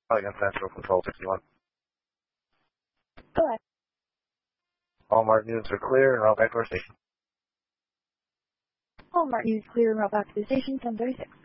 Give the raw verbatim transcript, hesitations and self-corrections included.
Again, Central Control sixty-one. Go ahead. All marked units are clear and route back to our station. All marked units clear and route back to the station, ten thirty-six.